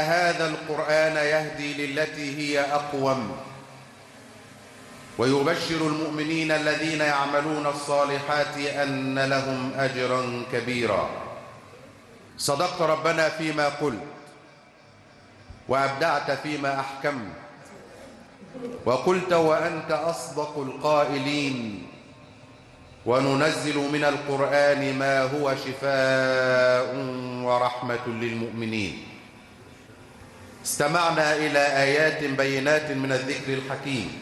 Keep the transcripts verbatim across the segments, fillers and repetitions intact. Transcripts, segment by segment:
هذا القرآن يهدي للتي هي أقوم ويبشر المؤمنين الذين يعملون الصالحات أن لهم أجرا كبيرا. صدقت ربنا فيما قلت وأبدعت فيما أحكمت، وقلت وأنت أصدق القائلين: وننزل من القرآن ما هو شفاء ورحمة للمؤمنين. استمعنا إلى آيات بينات من الذكر الحكيم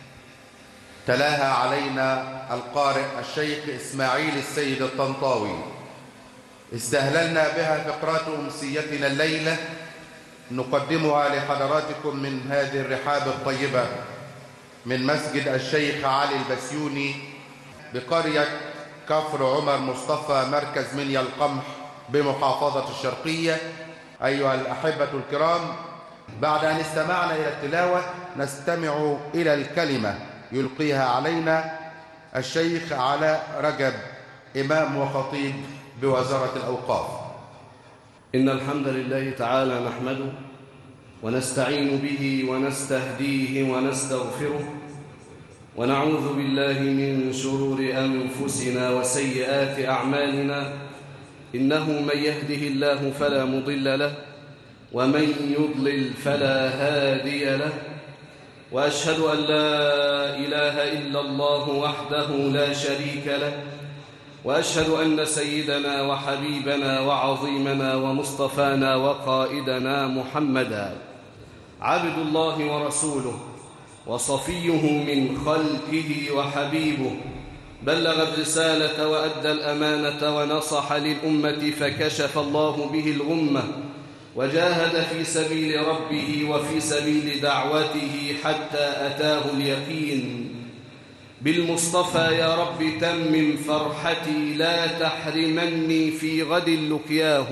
تلاها علينا القارئ الشيخ إسماعيل السيد الطنطاوي. استهللنا بها فقرات أمسيتنا الليلة نقدمها لحضراتكم من هذه الرحاب الطيبة من مسجد الشيخ علي البسيوني بقرية كفر عمر مصطفى مركز منيا القمح بمحافظة الشرقية. أيها الأحبة الكرام، بعد أن استمعنا إلى التلاوة نستمع إلى الكلمة يلقيها علينا الشيخ علاء رجب، إمام وخطيب بوزارة الأوقاف. إن الحمد لله تعالى نحمده ونستعين به ونستهديه ونستغفره، ونعوذ بالله من شرور أنفسنا وسيئات أعمالنا. إنه من يهده الله فلا مضل له، ومن يضلل فلا هادي له، وأشهد أن لا إله إلا الله وحده لا شريك له، وأشهد أن سيدنا وحبيبنا وعظيمنا ومصطفانا وقائدنا محمدا عبد الله ورسوله وصفيه من خلقه وحبيبه، بلغ الرسالة وأدى الأمانة ونصح للأمة فكشف الله به الغمة، وجاهد في سبيل ربه وفي سبيل دعوته حتى أتاه اليقين. بالمصطفى يا رب تمم فرحتي، لا تحرمني في غد لقياه،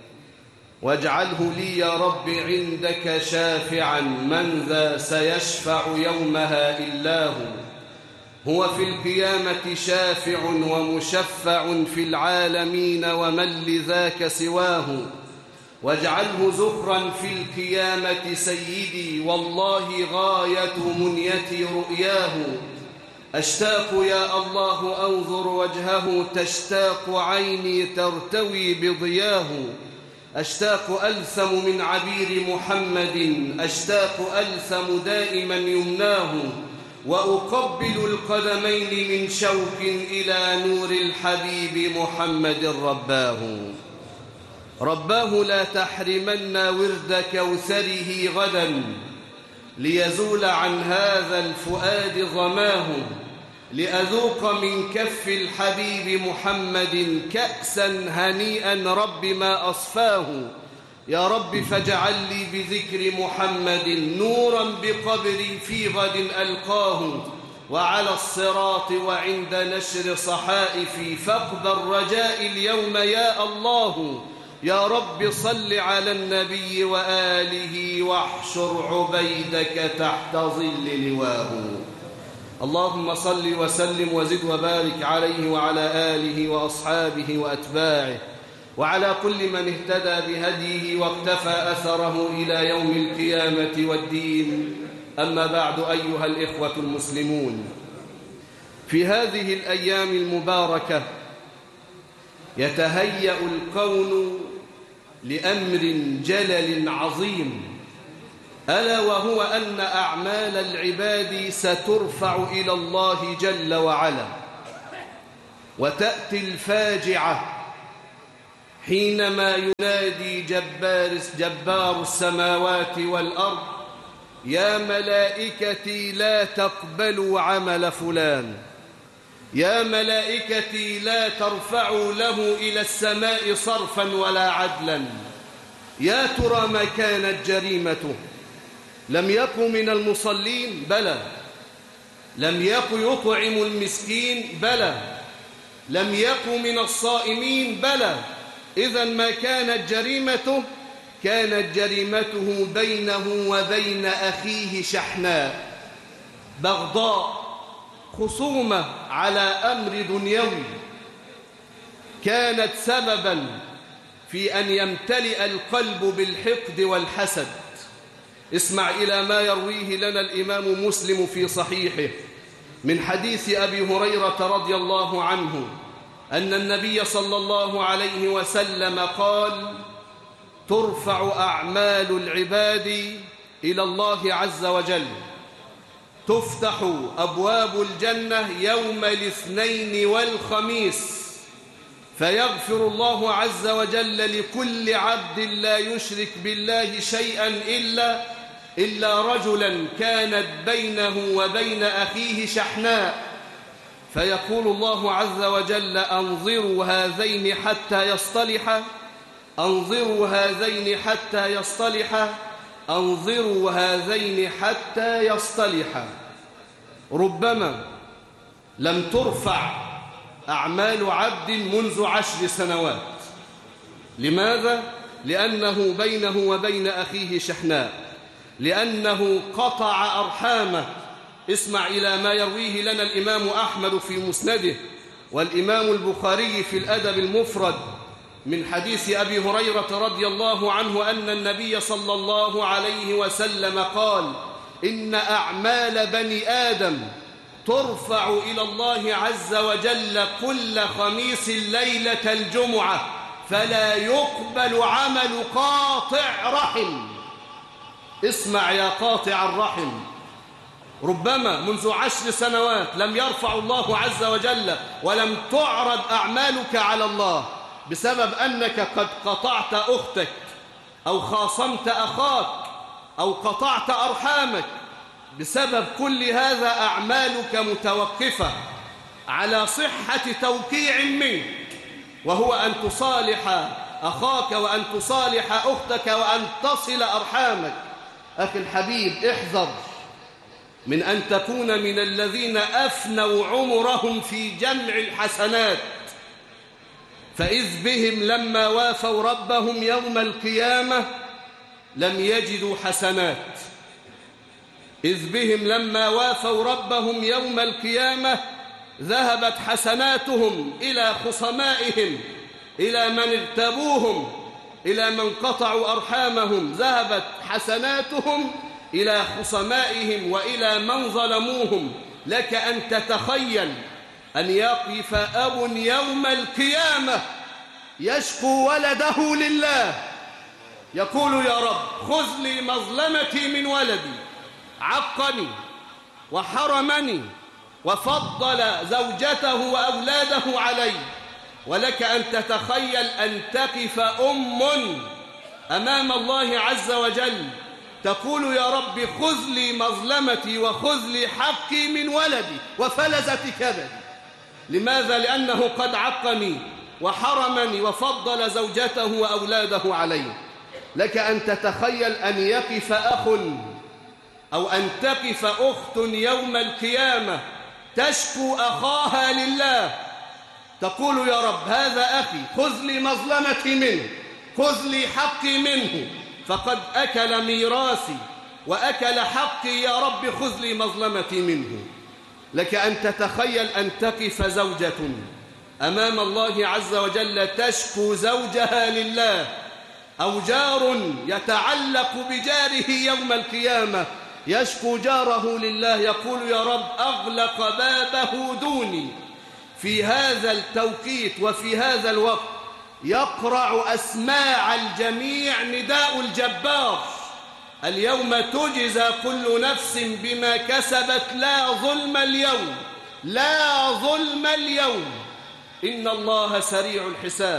واجعله لي يا رب عندك شافعا، من ذا سيشفع يومها إلاه. هو في القيامة شافع ومشفع في العالمين، ومن لذاك سواه. واجعله زخرا في القيامة سيدي، والله غاية منيتي رؤياه. أشتاق يا الله أنظر وجهه، تشتاق عيني ترتوي بضياه. أشتاق ألثم من عبير محمد، أشتاق ألثم دائما يمناه. وأقبل القدمين من شوق إلى نور الحبيب محمد رباه. رباه لا تحرمن ورد كوثره غدا، ليزول عن هذا الفؤاد ظماه. لأذوق من كف الحبيب محمد كأسا هنيئا رب ما أصفاه. يا رب فاجعل لي بذكر محمد نورا بقبري في غد ألقاه، وعلى الصراط وعند نشر صحائفي فاقبل رجاء اليوم يا الله. يا رب صل على النبي وآله واحشر عبيدك تحت ظل لواه. اللهم صل وسلم وزد وبارك عليه وعلى آله وأصحابه وأتباعه، وعلى كل من اهتدى بهديه واقتفى أثره إلى يوم القيامة والدين. أما بعد، أيها الإخوة المسلمون، في هذه الأيام المباركة يتهيأ الكون لأمر جلل عظيم، ألا وهو أن أعمال العباد سترفع إلى الله جل وعلا. وتأتي الفاجعة حينما ينادي جبار, جبار السماوات والأرض: يا ملائكتي لا تقبلوا عمل فلان، يا ملائكتي لا ترفعوا له إلى السماء صرفا ولا عدلا. يا ترى ما كانت جريمته؟ لم يكن من المصلين؟ بلى. لم يكن يطعم المسكين؟ بلى. لم يكن من الصائمين؟ بلى. إذن ما كانت جريمته؟ كانت جريمته بينه وبين أخيه شحناء، بغضاء، خصومة على أمر دنيوي، كانت سببا في أن يمتلئ القلب بالحقد والحسد. اسمع إلى ما يرويه لنا الإمام مسلم في صحيحه من حديث أبي هريرة رضي الله عنه أن النبي صلى الله عليه وسلم قال: ترفع أعمال العباد إلى الله عز وجل، تفتح أبواب الجنة يوم الاثنين والخميس، فيغفر الله عز وجل لكل عبد لا يشرك بالله شيئا إلا إلا رجلا كانت بينه وبين أخيه شحناء، فيقول الله عز وجل: أنظروا هذين حتى يصطلحا، أنظروا هذين حتى يصطلحا، أنظروا هذين حتى يصطلحا. ربما لم ترفع أعمال عبد منذ عشر سنوات. لماذا؟ لأنه بينه وبين أخيه شحناء، لأنه قطع أرحامه. اسمع إلى ما يرويه لنا الإمام أحمد في مسنده والإمام البخاري في الأدب المفرد من حديث أبي هريرة رضي الله عنه أن النبي صلى الله عليه وسلم قال: إن أعمال بني آدم ترفع إلى الله عز وجل كل خميس ليلة الجمعة، فلا يقبل عمل قاطع رحم. اسمع يا قاطع الرحم، ربما منذ عشر سنوات لم يرفع الله عز وجل ولم تعرض أعمالك على الله بسبب أنك قد قطعت أختك أو خاصمت أخاك أو قطعت أرحامك. بسبب كل هذا أعمالك متوقفة على صحة توقيع منك، وهو أن تصالح أخاك وأن تصالح أختك وأن تصل أرحامك. أخي الحبيب، احذر من أن تكون من الذين أفنوا عمرهم في جمع الحسنات، فإذ بهم لما وافوا ربهم يوم القيامة لم يجدوا حسنات. إذ بهم لما وافوا ربهم يوم القيامة ذهبت حسناتهم إلى خصمائهم، إلى من اغتابوهم، إلى من قطعوا أرحامهم. ذهبت حسناتهم إلى خصمائهم وإلى من ظلموهم. لك أن تتخيل أن يقف أب يوم القيامة يشكو ولده لله، يقول: يا رب خذ لي مظلمتي من ولدي، عقني وحرمني وفضل زوجته وأولاده علي. ولك أن تتخيل أن تقف أم أمام الله عز وجل تقول: يا رب خذ لي مظلمتي وخذ لي حقي من ولدي وفلذة كبدي. لماذا؟ لأنه قد عقني وحرمني وفضل زوجته وأولاده علي. لك أن تتخيل أن يقف أخ أو أن تقف أخت يوم القيامة تشكو أخاها لله، تقول: يا رب هذا أخي خذ لي مظلمتي منه، خذ لي حقي منه، فقد أكل ميراثي وأكل حقي، يا رب خذ لي مظلمتي منه. لك أن تتخيل أن تقف زوجة أمام الله عز وجل تشكو زوجها لله، أو جار يتعلق بجاره يوم القيامة يشكو جاره لله، يقول: يا رب أغلق بابه دوني. في هذا التوقيت وفي هذا الوقت يقرع أسماع الجميع نداء الجبار: اليوم تجزى كل نفس بما كسبت لا ظلم اليوم، لا ظلم اليوم، إن الله سريع الحساب.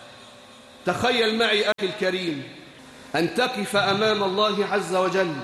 تخيل معي أخي الكريم أن تقف أمام الله عز وجل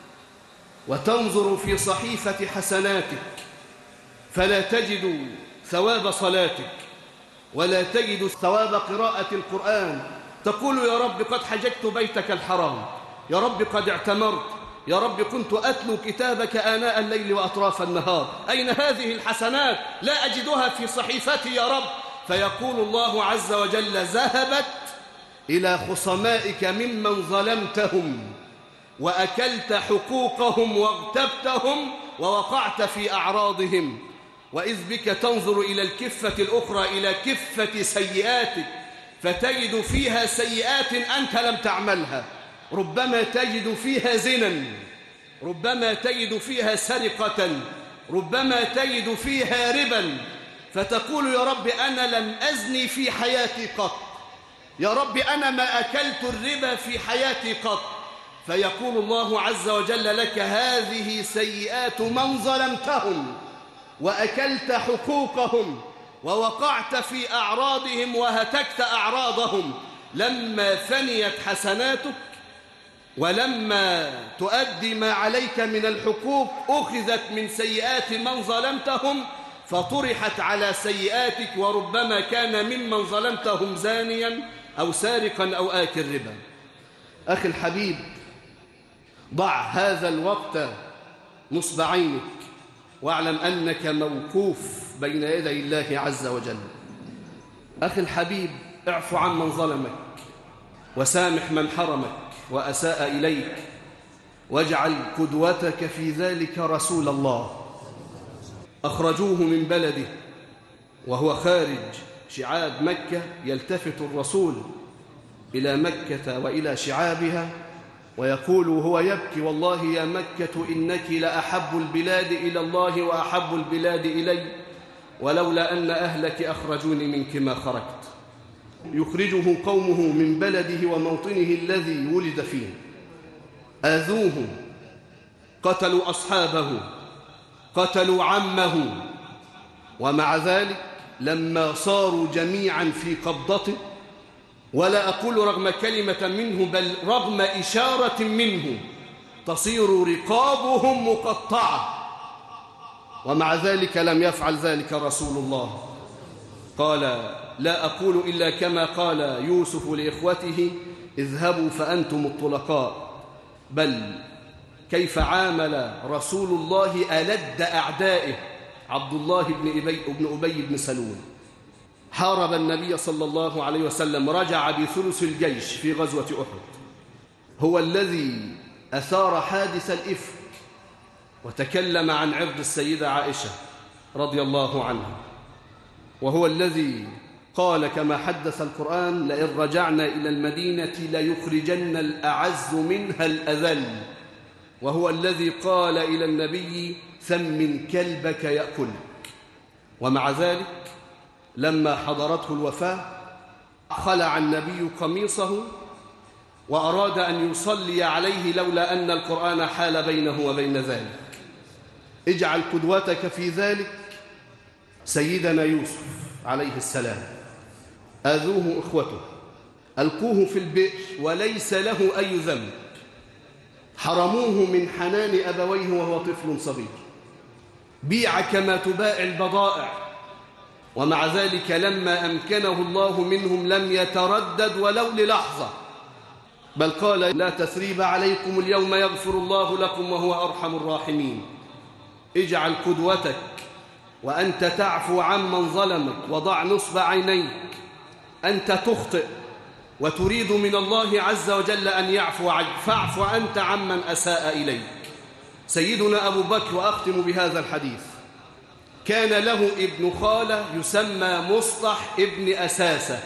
وتنظر في صحيفة حسناتك فلا تجد ثواب صلاتك ولا تجد ثواب قراءة القرآن. تقول: يا رب قد حججت بيتك الحرام، يا رب قد اعتمرت، يا رب كنت أتلو كتابك آناء الليل وأطراف النهار، أين هذه الحسنات؟ لا أجدها في صحيفتي يا رب. فيقول الله عز وجل: ذهبت إلى خصمائك ممن ظلمتهم وأكلت حقوقهم واغتبتهم ووقعت في أعراضهم. وإذ بك تنظر إلى الكفة الأخرى، إلى كفة سيئاتك، فتجد فيها سيئات أنت لم تعملها، ربما تجد فيها زنا، ربما تجد فيها سرقة، ربما تجد فيها ربا، فتقول يا رب أنا لم أزني في حياتي قط، يا رب أنا ما أكلت الربا في حياتي قط، فيقول الله عز وجل لك هذه سيئات من ظلمتهم وأكلت حقوقهم ووقعت في أعراضهم وهتكت أعراضهم. لما فنيت حسناتك ولما تؤدي ما عليك من الحقوق أخذت من سيئات من ظلمتهم فطرحت على سيئاتك، وربما كان ممن ظلمتهم زانيا أو سارقا أو آكل ربا. أخي الحبيب، ضع هذا الوقت نصب عينك واعلم أنك موقوف بين يدي الله عز وجل. أخي الحبيب، اعف عن من ظلمك وسامح من حرمك وأساء إليك، واجعل قدوتك في ذلك رسول الله. أخرجوه من بلده وهو خارج شعاب مكة، يلتفت الرسول إلى مكة وإلى شعابها ويقول وهو يبكي والله يا مكة إنك لأحب البلاد إلى الله وأحب البلاد إلي، ولولا أن أهلك أخرجوني منك ما خرجت. يخرجه قومه من بلده وموطنه الذي ولد فيه، آذوه، قتلوا أصحابه، قتلوا عمه، ومع ذلك لما صاروا جميعا في قبضته، ولا أقول رغم كلمة منه بل رغم إشارة منه، تصير رقابهم مقطعة، ومع ذلك لم يفعل ذلك رسول الله. قال لا أقول إلا كما قال يوسف لإخوته اذهبوا فأنتم الطلقاء، بل كيف عامل رسول الله ألد أعدائه عبد الله بن أبي بن, أبي بن سلول. حارب النبي صلى الله عليه وسلم، رجع بثلث الجيش في غزوة أحد، هو الذي أثار حادث الإفك وتكلم عن عرض السيدة عائشة رضي الله عنها، وهو الذي قال كما حدث القرآن لئن رجعنا إلى المدينة ليخرجن الأعز منها الأذل، وهو الذي قال إلى النبي ثمن كلبك يأكلك. ومع ذلك لما حضرته الوفاة خلع النبي قميصه وأراد أن يصلي عليه لولا أن القرآن حال بينه وبين ذلك. اجعل قدوتك في ذلك سيدنا يوسف عليه السلام. آذوه إخوته، ألقوه في البئر وليس له أي ذنب، حرموه من حنان أبويه وهو طفل صغير، بيع كما تباع البضائع، ومع ذلك لما أمكنه الله منهم لم يتردد ولو للحظة، بل قال لا تثريب عليكم اليوم يغفر الله لكم وهو أرحم الراحمين. اجعل قدوتك وأنت تعفو عمن ظلمك، وضع نصب عينيك، أنت تخطئ وتريد من الله عز وجل أن يعفو عنك، فاعف أنت عمن أساء إليك. سيدنا أبو بكر، وأختم بهذا الحديث، كان له ابن خالة يسمى مصطح ابن أساسة،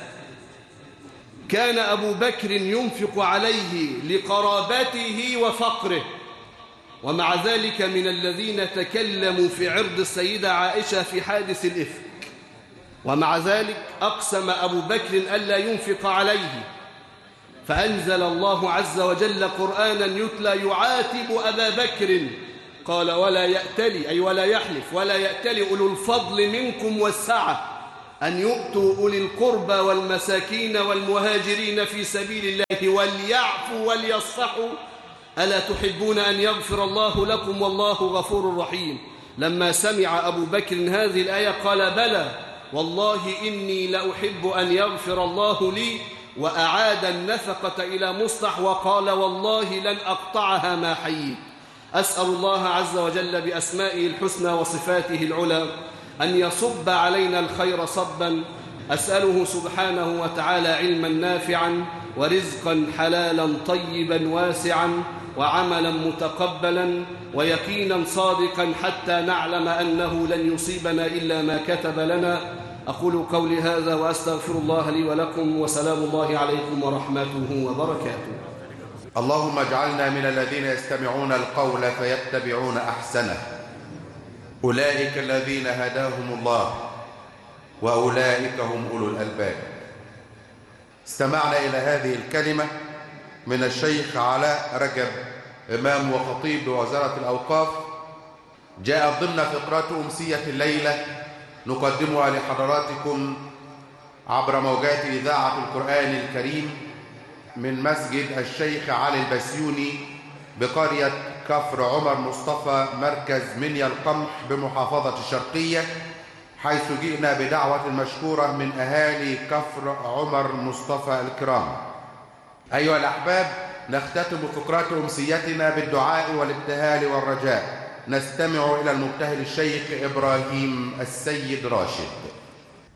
كان أبو بكر ينفق عليه لقرابته وفقره، ومع ذلك من الذين تكلموا في عرض السيدة عائشة في حادث الإفك، ومع ذلك أقسم أبو بكر ألا ينفق عليه، فأنزل الله عز وجل قرآنا يتلى يعاتب أبا بكر، قال ولا يأتلي أي ولا يحلف ولا يأتلي أولو الفضل منكم والسعة أن يؤتوا أولي القربى والمساكين والمهاجرين في سبيل الله وليعفوا وليصفحوا ألا تحبون أن يغفر الله لكم والله غفور رحيم. لما سمع أبو بكر هذه الآية قال بلى والله إني لأحب أن يغفر الله لي، وأعاد النفقة إلى مصطح وقال والله لن أقطعها ما حييت. أسأل الله عز وجل بأسمائه الحسنى وصفاته العلى أن يصب علينا الخير صبا. أسأله سبحانه وتعالى علما نافعا ورزقا حلالا طيبا واسعا وعملا متقبلا ويقينا صادقا حتى نعلم أنه لن يصيبنا إلا ما كتب لنا. أقول قولي هذا وأستغفر الله لي ولكم، وسلام الله عليكم ورحمته وبركاته. اللهم اجعلنا من الذين يستمعون القول فيتبعون أحسنه، أولئك الذين هداهم الله وأولئك هم أولو الألباب. استمعنا إلى هذه الكلمة من الشيخ علاء رجب، إمام وخطيب بوزارة الأوقاف، جاء ضمن فقرات أمسية الليلة نقدمها لحضراتكم عبر موجات إذاعة القرآن الكريم من مسجد الشيخ علي البسيوني بقرية كفر عمر مصطفى، مركز منيا القمح بمحافظة الشرقية، حيث جئنا بدعوة مشكورة من أهالي كفر عمر مصطفى الكرام. أيها الأحباب، نختتم فقرات أمسيتنا بالدعاء والابتهال والرجاء. نستمع إلى المبتهل الشيخ إبراهيم السيد راشد.